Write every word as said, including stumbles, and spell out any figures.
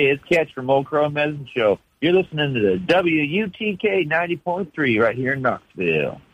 Hey, it's Catch from Old Crow Medicine Show. You're listening to the W U T K ninety point three right here in Knoxville.